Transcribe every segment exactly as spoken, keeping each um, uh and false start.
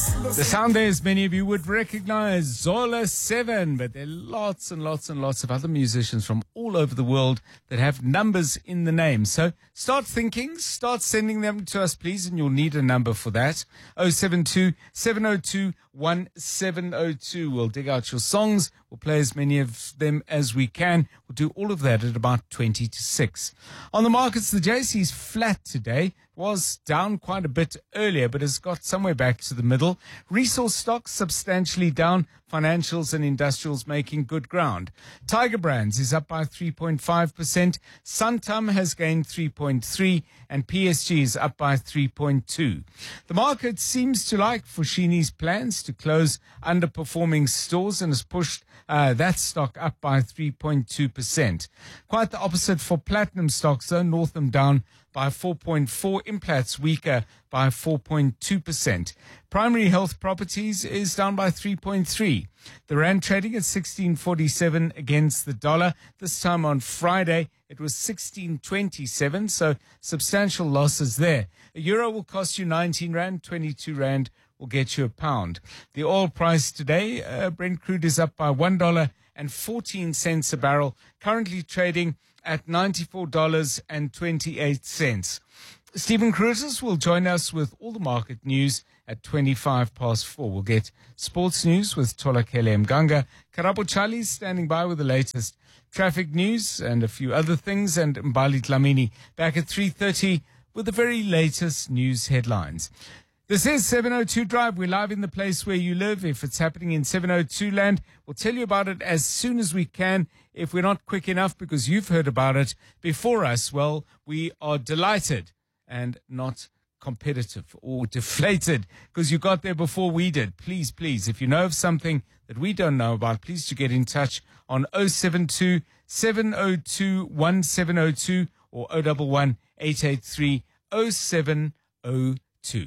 The sound there, as many of you would recognize, Zola seven, but there are lots and lots and lots of other musicians from all over the world that have numbers in the name. So start thinking, start sending them to us, please, and you'll need a number for that. oh seven two, seven oh two, one seven oh two. We'll dig out your songs. We'll play as many of them as we can. We'll do all of that at about twenty to six. On the markets, the J S E's flat today. Was down quite a bit earlier, but has got somewhere back to the middle. Resource stocks substantially down. Financials and industrials making good ground. Tiger Brands is up by three point five percent. Santam has gained three point three and P S G is up by three point two. The market seems to like Foschini's plans to close underperforming stores and has pushed uh, that stock up by three point two percent. Quite the opposite for platinum stocks, though. Northam down by four point four, Implats weaker by four point two percent. Primary health properties is down by three point three. The rand trading at sixteen forty-seven against the dollar. This time on Friday, it was sixteen twenty-seven, so substantial losses there. A euro will cost you nineteen rand, twenty-two rand will get you a pound. The oil price today, uh, Brent crude is up by one dollar and fourteen cents a barrel, currently trading at ninety-four dollars and twenty-eight cents. Stephen Cruzes will join us with all the market news at twenty-five past four. We'll get sports news with Tolakele Mganga. Karabo Charlie standing by with the latest traffic news and a few other things. And Mbali Dlamini back at three thirty with the very latest news headlines. This is seven oh two Drive. We're live in the place where you live. If it's happening in seven oh two land, we'll tell you about it as soon as we can. If we're not quick enough because you've heard about it before us, well, we are delighted and not competitive or deflated because you got there before we did. Please, please, if you know of something that we don't know about, please do get in touch on oh seven two, seven oh two, one seven oh two or oh one one, eight eight three, oh seven oh two.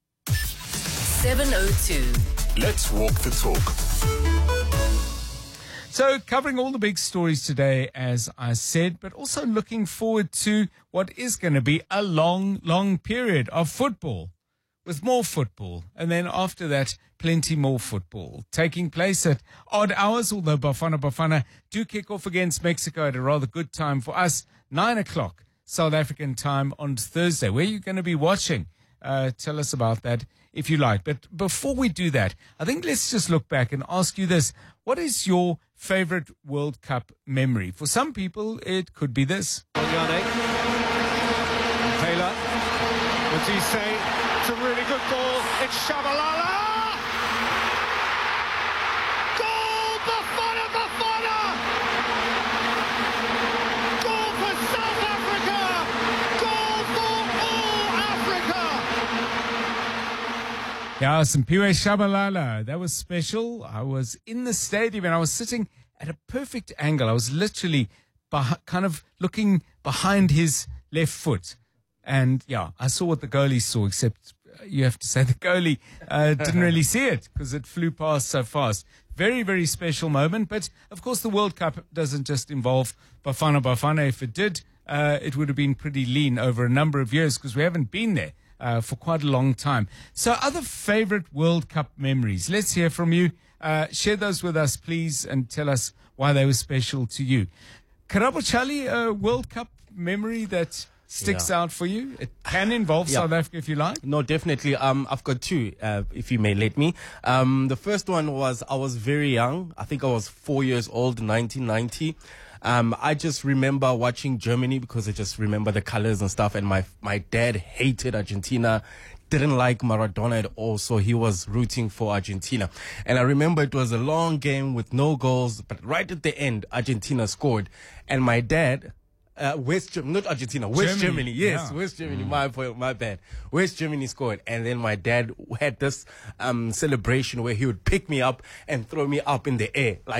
seven oh two. Let's walk the talk. So covering all the big stories today, as I said, but also looking forward to what is going to be a long, long period of football with more football. And then after that, plenty more football taking place at odd hours, although Bafana Bafana do kick off against Mexico at a rather good time for us, nine o'clock South African time on Thursday. Where are you going to be watching? Uh, tell us about that if you like. But before we do that, I think let's just look back and ask you this. What is your favorite World Cup memory? For some people, it could be this. Taylor, what's he say? It's a really good ball. It's Shabalala! Goal! Bafana Bafana! Goal for South Africa! Goal for all Africa! Yeah, Simpiwe Shabalala. That was special. I was in the stadium and I was sitting at a perfect angle. I was literally beh- kind of looking behind his left foot. And yeah, I saw what the goalie saw, except you have to say the goalie uh, didn't really see it because it flew past so fast. Very, very special moment. But of course, the World Cup doesn't just involve Bafana Bafana. If it did, uh, it would have been pretty lean over a number of years because we haven't been there uh, for quite a long time. So other favorite World Cup memories. Let's hear from you. Uh, share those with us, please, and tell us why they were special to you. Karabo Charlie, a World Cup memory that sticks Yeah. out for you? It can involve Yeah. South Africa if you like. No, definitely. Um, I've got two, uh, if you may let me. Um, the first one was I was very young. I think I was four years old, nineteen ninety. Um, I just remember watching Germany because I just remember the colors and stuff. And my my dad hated Argentina, didn't like Maradona at all, so he was rooting for Argentina. And I remember it was a long game with no goals, but right at the end, Argentina scored. And my dad... Uh, West Germany, not Argentina, West Germany, Germany, yes, yeah. West Germany, my my bad. West Germany scored, and then my dad had this um celebration where he would pick me up and throw me up in the air, like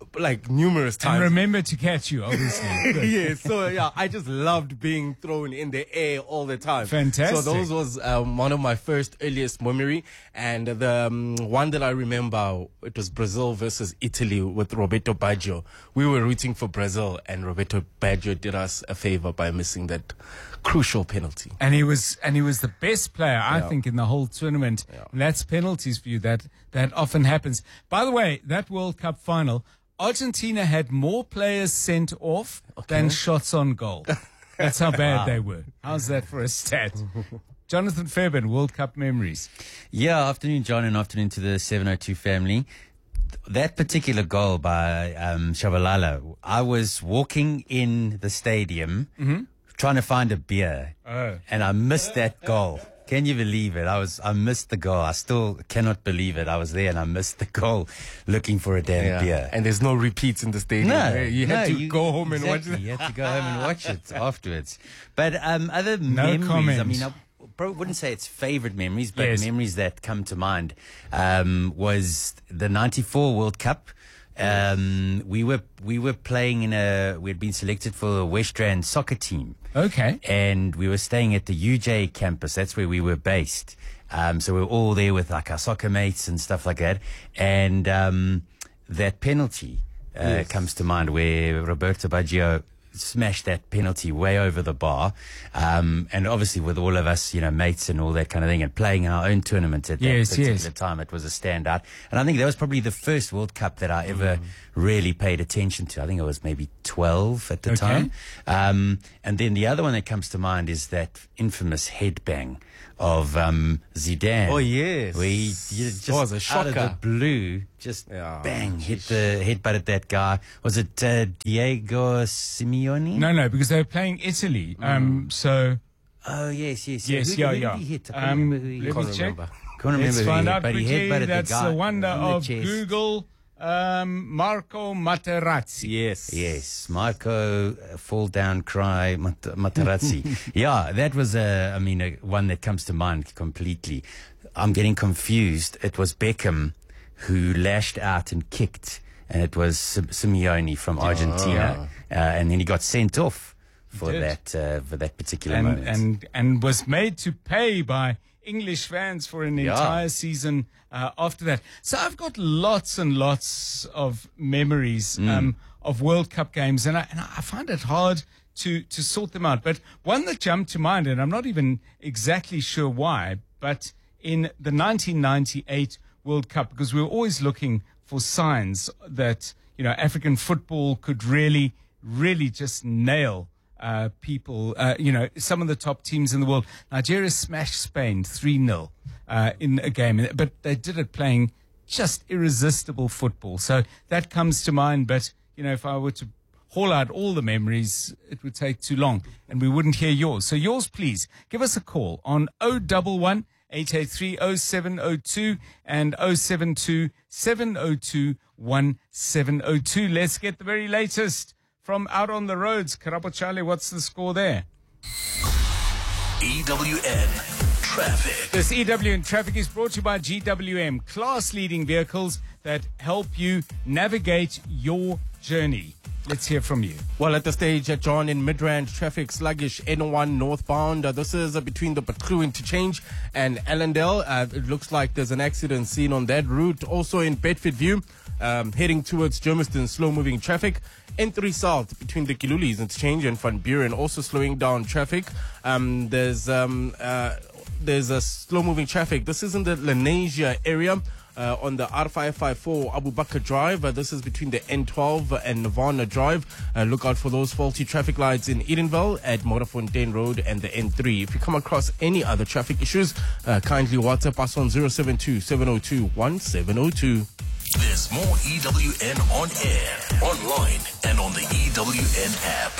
like numerous times. And remember to catch you, obviously. Good. Yeah, so yeah, I just loved being thrown in the air all the time. Fantastic. So those was um, one of my first earliest memory, and the um, one that I remember, it was Brazil versus Italy with Roberto Baggio. We were rooting for Brazil, and Roberto Baggio did us a favor by missing that crucial penalty. And he was and he was the best player, I Yeah. think, in the whole tournament. Yeah. And that's penalties for you. That that often happens. By the way, that World Cup final, Argentina had more players sent off than shots on goal. That's how bad they were. How's that for a stat? Jonathan Fairbairn, World Cup memories. Yeah, afternoon, John, and afternoon to the seven oh two family. That particular goal by um, Shabalala, I was walking in the stadium trying to find a beer, Oh. and I missed that goal. Can you believe it? I was I missed the goal. I still cannot believe it. I was there and I missed the goal, looking for a damn Yeah. beer. And there's no repeats in the stadium. No, you had no, to go home and watch exactly. it. You had to go home and watch it afterwards. But um, other No memories, comment. I mean, I probably wouldn't say it's favorite memories, but Yes. memories that come to mind um, was the ninety-four World Cup. Um, we were we were playing in a we had been selected for the West Rand soccer team. Okay. And we were staying at the U J campus. That's where we were based. Um, so we were all there with like our soccer mates and stuff like that. And um, that penalty uh, Yes. comes to mind where Roberto Baggio smashed that penalty way over the bar. Um, and obviously with all of us, you know, mates and all that kind of thing, and playing our own tournament at that Yes, particular yes. time, it was a standout. And I think that was probably the first World Cup that I ever really paid attention to. I think I was maybe twelve at the Okay. time. Um, and then the other one that comes to mind is that infamous headbang of um, Zidane. Oh, yes. Where he, he just Was a out of the shocker. blue, just Yeah. bang, hit the headbutted that guy. Was it uh, Diego Simeone? No, no, because they were playing Italy. Um, so, Oh, yes, yes. yes, Who- yeah, who did yeah. he hit? I can't Um, remember who he let hit. me Can't check. remember. Can't remember Let's who he find hit, out but he quickly. headbutted That's the guy the wonder in the of chest. Google. Um, Marco Materazzi. Yes. Yes, Marco, uh, fall down, cry, Mat- Materazzi. Yeah, that was a, I mean, a, one that comes to mind completely. I'm getting confused. It was Beckham who lashed out and kicked, and it was Sim- Simeone from Argentina, uh, and then he got sent off for did. that uh, for that particular and, moment. and and was made to pay by English fans for an Yeah. entire season uh, after that. So I've got lots and lots of memories Mm. um, of World Cup games, and I, and I find it hard to to sort them out. But one that jumped to mind, and I'm not even exactly sure why, but in the nineteen ninety-eight World Cup, because we were always looking for signs that, you know, African football could really, really just nail uh, people, uh, you know, some of the top teams in the world. Nigeria smashed Spain three nil uh, in a game, but they did it playing just irresistible football. So that comes to mind. But, you know, if I were to haul out all the memories, it would take too long and we wouldn't hear yours. So yours, please, give us a call on oh one one, eight eight three, oh seven oh two and oh seven two, seven oh two, one seven oh two. Let's get the very latest from out on the roads. Karabo Charlie, what's the score there? E W N Traffic. This E W N Traffic is brought to you by G W M, class-leading vehicles that help you navigate your journey. Let's hear from you. Well, at the stage, at John in Midrand, traffic sluggish N one northbound. Uh, this is uh, between the Patru interchange and Allendale. Uh, it looks like there's an accident seen on that route. Also in Bedfordview, um, heading towards Germiston, slow-moving traffic. N three South between the Kilulis interchange and Van Buren, also slowing down traffic. Um, there's um, uh, there's a slow-moving traffic. This is in the Lenasia area. Uh, on the R five fifty-four Abu Bakr Drive. Uh, this is between the N twelve and Nirvana Drive. Uh, look out for those faulty traffic lights in Edenville at Motorfontein Road and the N three. If you come across any other traffic issues, uh, kindly WhatsApp us on zero seven two, seven oh two, one seven oh two. There's more E W N on air, online, and on the E W N app.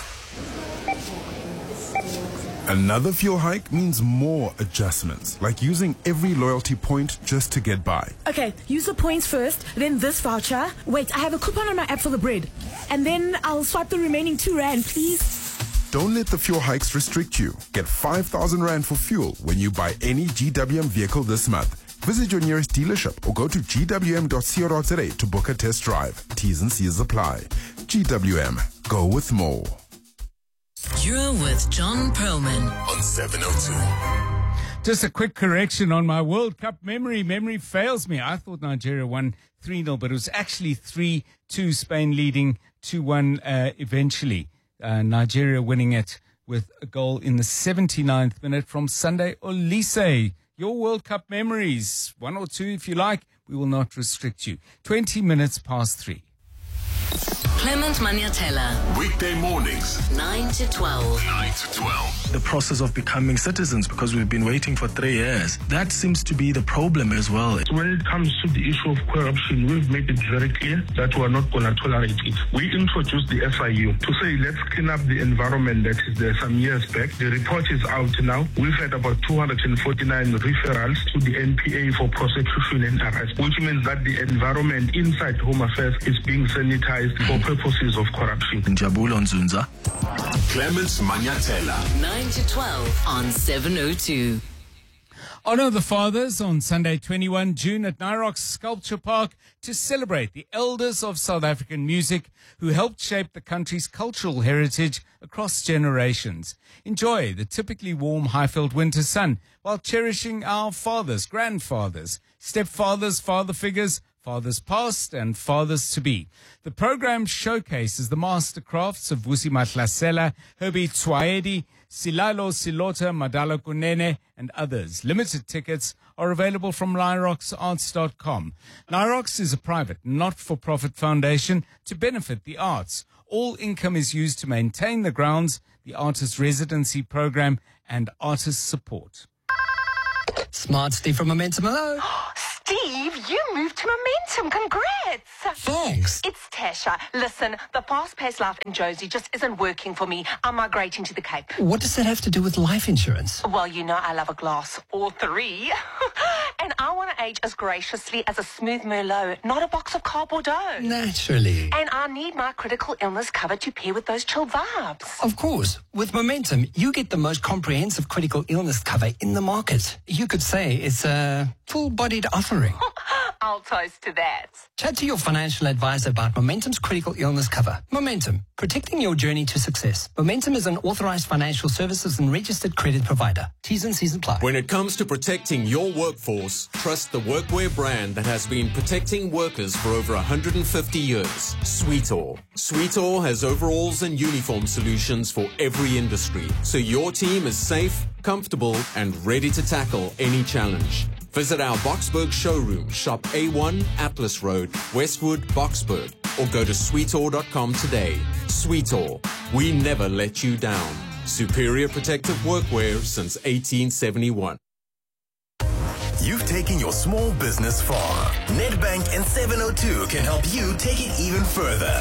Another fuel hike means more adjustments, like using every loyalty point just to get by. Okay, use the points first, then this voucher. Wait, I have a coupon on my app for the bread. And then I'll swipe the remaining two rand, please. Don't let the fuel hikes restrict you. Get five thousand rand for fuel when you buy any G W M vehicle this month. Visit your nearest dealership or go to g w m dot co dot z a to book a test drive. T's and C's apply. G W M. Go with more. You're with John Perlman on seven oh two. Just a quick correction on my World Cup memory. Memory fails me. I thought Nigeria won three nil, but it was actually three two, Spain leading two one uh, eventually. Uh, Nigeria winning it with a goal in the seventy-ninth minute from Sunday Olise. Your World Cup memories, one or two if you like. We will not restrict you. twenty minutes past three. Clement Maniatella, Weekday mornings, nine to twelve. nine to twelve. The process of becoming citizens, because we've been waiting for three years. That seems to be the problem as well. When it comes to the issue of corruption, we've made it very clear that we're not going to tolerate it. We introduced the F I U to say, let's clean up the environment that is there some years back. The report is out now. We've had about two hundred forty-nine referrals to the N P A for prosecution and arrest, which means that the environment inside Home Affairs is being sanitized for purposes of corruption. Njabulo Nzunza. Clements Maniatella. nine to twelve on seven oh two. Honor the Fathers on Sunday, twenty-first of June at Nyrox Sculpture Park to celebrate the elders of South African music who helped shape the country's cultural heritage across generations. Enjoy the typically warm Highveld winter sun while cherishing our fathers, grandfathers, stepfathers, father figures, fathers past and fathers to be. The program showcases the master crafts of Vusi Mahlasela, Herbie Tswaedi, Silalo Silota, Madala Kunene, and others. Limited tickets are available from nyrox arts dot com. Nyrox is a private, not-for-profit foundation to benefit the arts. All income is used to maintain the grounds, the artist residency program, and artist support. Smart Steve from Momentum. Hello. Steve, you moved to Momentum. Congrats. Thanks. It's Tasha. Listen, the fast-paced life in Josie just isn't working for me. I'm migrating to the Cape. What does that have to do with life insurance? Well, you know I love a glass or three. And I want to age as graciously as a smooth Merlot, not a box of car Bordeaux. Naturally. And I need my critical illness cover to pair with those chill vibes. Of course. With Momentum, you get the most comprehensive critical illness cover in the market. You could say it's a full-bodied offering. I'll toast to that. Chat to your financial advisor about Momentum's critical illness cover. Momentum, protecting your journey to success. Momentum is an authorized financial services and registered credit provider. T's and C's apply. When it comes to protecting your workforce, trust the workwear brand that has been protecting workers for over one hundred fifty years. Sweetall. Sweetall has overalls and uniform solutions for every industry, so your team is safe, comfortable, and ready to tackle any challenge. Visit our Boksburg showroom, shop A one, Atlas Road, Westwood, Boksburg, or go to sweetall dot com today. Sweetall, we never let you down. Superior protective workwear since eighteen seventy-one. You've taken your small business far. Nedbank and seven oh two can help you take it even further.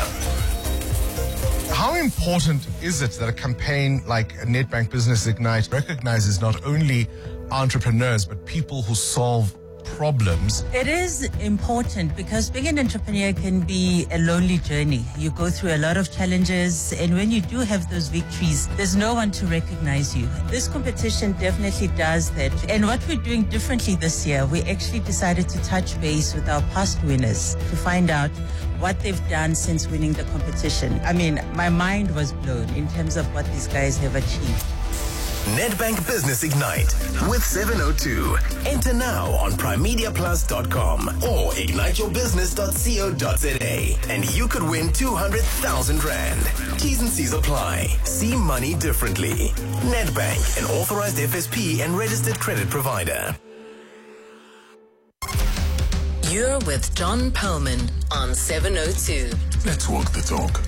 How important is it that a campaign like Nedbank Business Ignite recognizes not only entrepreneurs, but people who solve problems? It is important because being an entrepreneur can be a lonely journey. You go through a lot of challenges, and when you do have those victories, there's no one to recognize you. This competition definitely does that. And what we're doing differently this year, we actually decided to touch base with our past winners to find out what they've done since winning the competition. I mean, my mind was blown in terms of what these guys have achieved. Nedbank Business Ignite with seven oh two. Enter now on prime media plus dot com or ignite your business dot co dot z a and you could win two hundred thousand rand. T's and C's apply. See money differently. Nedbank, an authorized F S P and registered credit provider. You're with John Perlman on seven oh two. Let's walk the talk.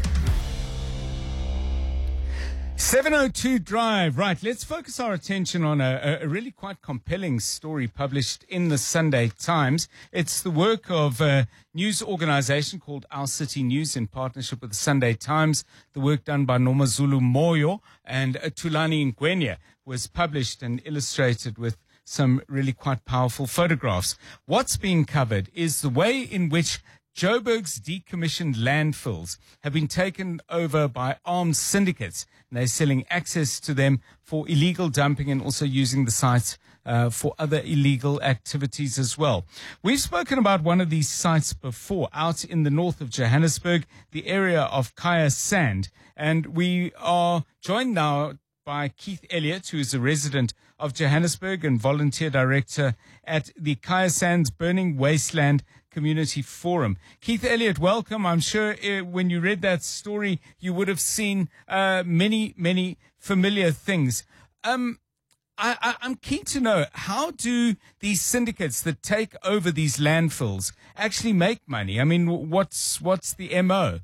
seven oh two Drive. Right, let's focus our attention on a, a really quite compelling story published in the Sunday Times. It's the work of a news organization called Our City News in partnership with the Sunday Times. The work done by Nomazulu Moyo and Tulani Ngwenya was published and illustrated with some really quite powerful photographs. What's being covered is the way in which Joburg's decommissioned landfills have been taken over by armed syndicates, and they're selling access to them for illegal dumping and also using the sites uh, for other illegal activities as well. We've spoken about one of these sites before, out in the north of Johannesburg, the area of Kaya Sand, and we are joined now by Keith Elliott, who is a resident of Johannesburg and volunteer director at the Kaya Sands Burning Wasteland Community Forum. Keith Elliott, welcome. I'm sure uh, when you read that story, you would have seen uh, many, many familiar things. Um, I, I, I'm keen to know, how do these syndicates that take over these landfills actually make money? I mean, what's what's the M O?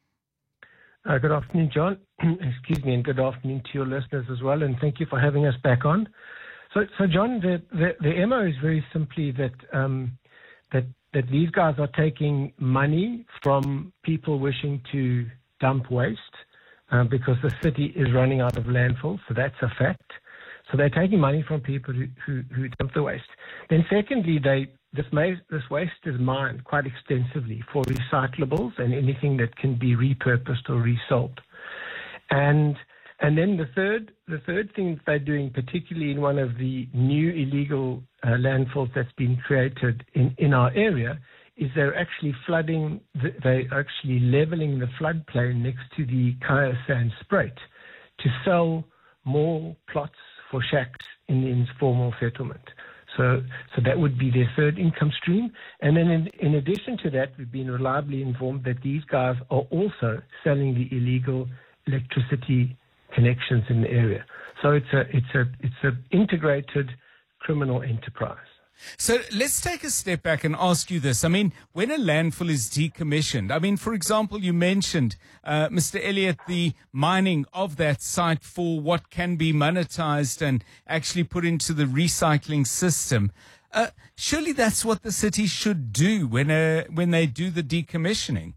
Uh, good afternoon, John. Excuse me, and good afternoon to your listeners as well, and thank you for having us back on. So, so John, the, the, the M O is very simply that um, that that these guys are taking money from people wishing to dump waste uh, because the city is running out of landfills, so that's a fact. So they're taking money from people who, who, who dump the waste. Then secondly, they This, ma- this waste is mined quite extensively for recyclables and anything that can be repurposed or resold. And and then the third the third thing that they're doing, particularly in one of the new illegal uh, landfills that's been created in, in our area, is they're actually flooding, the, they're actually leveling the floodplain next to the Kaya Sand Spruit to sell more plots for shacks in the informal settlement. So, so that would be their third income stream. And then in, in addition to that, we've been reliably informed that these guys are also selling the illegal electricity connections in the area. So it's a, it's a, it's a integrated criminal enterprise. So let's take a step back and ask you this. I mean, when a landfill is decommissioned, I mean, for example, you mentioned, uh, Mister Elliott, the mining of that site for what can be monetized and actually put into the recycling system. Uh, surely that's what the city should do when uh, when they do the decommissioning.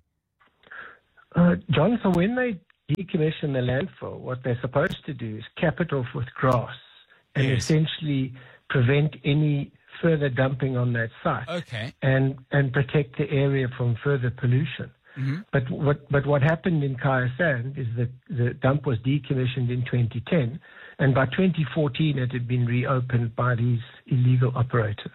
Uh, John, so when they decommission the landfill, what they're supposed to do is cap it off with grass and Yes. essentially prevent any further dumping on that site, Okay. and and protect the area from further pollution. Mm-hmm. But what but what happened in Kaya Sand is that the dump was decommissioned in twenty ten, and by twenty fourteen it had been reopened by these illegal operators.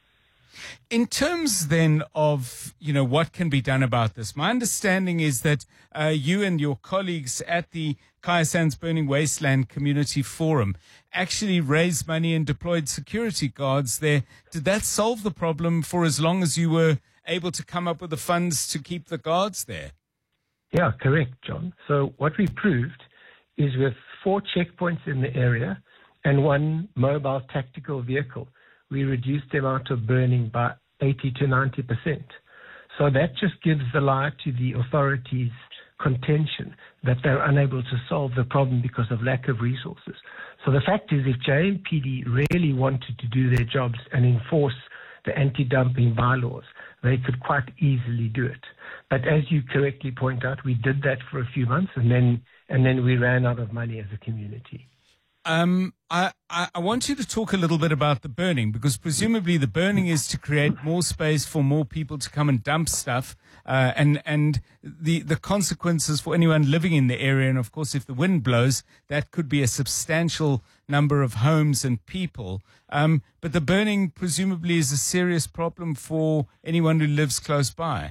In terms then of, you know, what can be done about this, my understanding is that uh, you and your colleagues at the Kaya Sands Burning Wasteland Community Forum actually raised money and deployed security guards there. Did that solve the problem for as long as you were able to come up with the funds to keep the guards there? Yeah, correct, John. So what we proved is with four checkpoints in the area and one mobile tactical vehicle, we reduced the amount of burning by eighty to ninety percent. So that just gives the lie to the authorities' contention that they're unable to solve the problem because of lack of resources. So the fact is, if J M P D really wanted to do their jobs and enforce the anti-dumping bylaws, they could quite easily do it. But as you correctly point out, we did that for a few months, and then and then we ran out of money as a community. Um, I, I, I want you to talk a little bit about the burning, because presumably the burning is to create more space for more people to come and dump stuff, uh, and and the, the consequences for anyone living in the area. And of course, if the wind blows, that could be a substantial number of homes and people. Um, but the burning presumably is a serious problem for anyone who lives close by.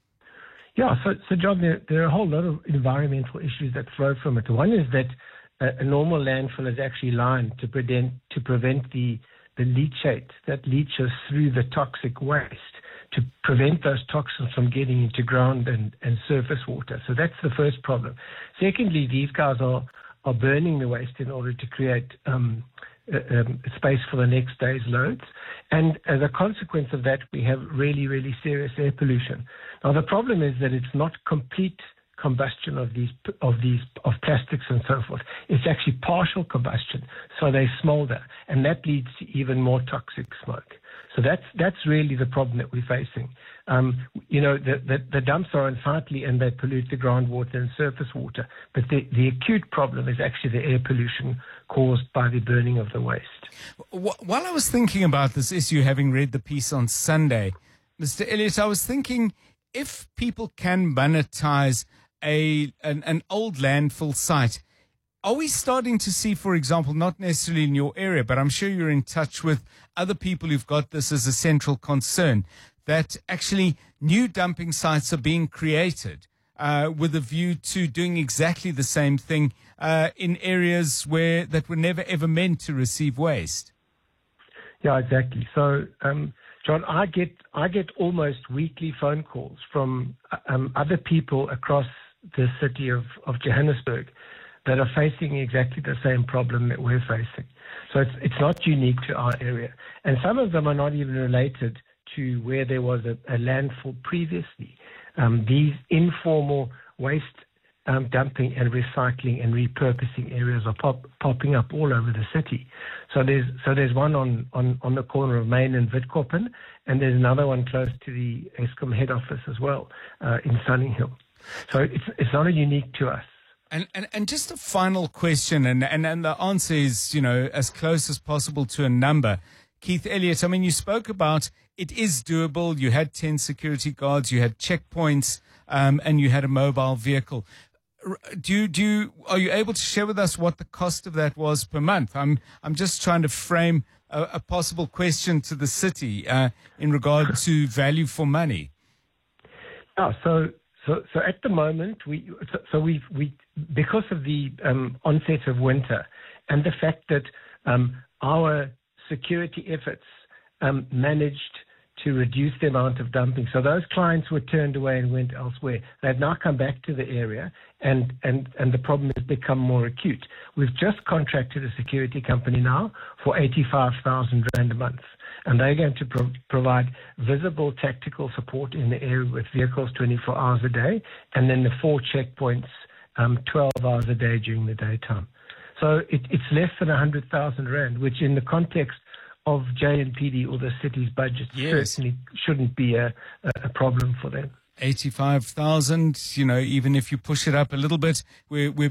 Yeah, so, so John, there, there are a whole lot of environmental issues that flow from it. One is that a normal landfill is actually lined to prevent to prevent the the leachate that leaches through the toxic waste, to prevent those toxins from getting into ground and, and surface water. So that's the first problem. Secondly, these guys are are burning the waste in order to create um, uh, um, space for the next day's loads, and as a consequence of that, we have really really serious air pollution. Now the problem is that it's not complete combustion of these of these of plastics and so forth. It's actually partial combustion, so they smolder, and that leads to even more toxic smoke. So that's that's really the problem that we're facing. Um, you know, the, the the dumps are unsightly and they pollute the groundwater and surface water, but the the acute problem is actually the air pollution caused by the burning of the waste. While I was thinking about this issue, having read the piece on Sunday, Mister Elliott, I was thinking, if people can monetize a an, an old landfill site, are we starting to see, for example, not necessarily in your area, but I'm sure you're in touch with other people who've got this as a central concern, that actually new dumping sites are being created uh, with a view to doing exactly the same thing uh, in areas where that were never ever meant to receive waste? Yeah, exactly. So, um, John, I get I get almost weekly phone calls from um, other people across the city of, of Johannesburg that are facing exactly the same problem that we're facing. So it's it's not unique to our area. And some of them are not even related to where there was a, a landfill previously. Um, these informal waste um, dumping and recycling and repurposing areas are pop, popping up all over the city. So there's so there's one on, on, on the corner of Main and Witkoppen, and there's another one close to the Eskom head office as well, uh, in Sunninghill. So it's it's not unique to us. And, and and just a final question, and, and, and the answer is, you know, as close as possible to a number. Keith Elliott, I mean, you spoke about it is doable. You had ten security guards, you had checkpoints, um, and you had a mobile vehicle. Do you, do you, are you able to share with us what the cost of that was per month? I'm I'm just trying to frame a, a possible question to the city uh, in regard to value for money. Yeah, so so so at the moment we so, so we we because of the um, onset of winter and the fact that um, our security efforts um, managed to reduce the amount of dumping. So those clients were turned away and went elsewhere. They've now come back to the area, and, and, and the problem has become more acute. We've just contracted a security company now for eighty-five thousand rand a month, and they're going to pro- provide visible tactical support in the area with vehicles twenty-four hours a day, and then the four checkpoints um, twelve hours a day during the daytime. So it, it's less than one hundred thousand rand, which in the context of J N P D or the city's budget Yes. certainly shouldn't be a, a problem for them. eighty-five thousand, you know, even if you push it up a little bit, we're, we're